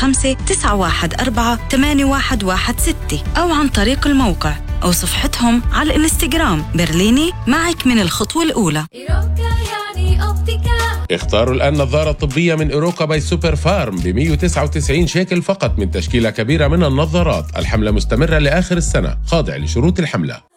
015-914-8116 أو عن طريق الموقع أو صفحتهم على الإنستغرام. برليني، معك من الخطوة الأولى. اختاروا الآن نظارة طبية من إيروكا باي سوبر فارم ب199 شيكل فقط من تشكيلة كبيرة من النظارات. الحملة مستمرة لآخر السنة، خاضع لشروط الحملة.